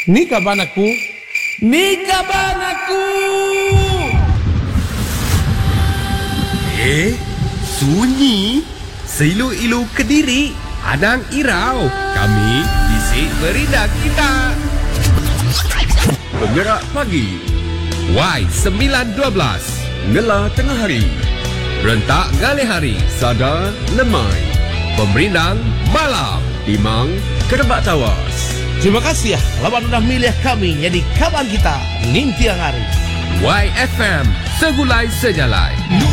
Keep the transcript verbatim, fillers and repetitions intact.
Ni kaban aku. Ni kaban aku. Eh, sunyi. Seilu-ilu Kediri, Anang Irau. Kami bisik beridak kita. Penggerak pagi Y sembilan dua belas Ngela tengah hari, rentak galih hari, Sada lemai, Pemerindang malam, Timang kerebak tawas. Terima kasih ya, lawan sudah milih kami jadi kawan kita Nintiang hari. Y F M segulai sejalai.